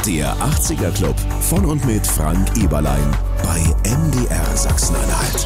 Der 80er Club von und mit Frank Eberlein bei MDR Sachsen-Anhalt.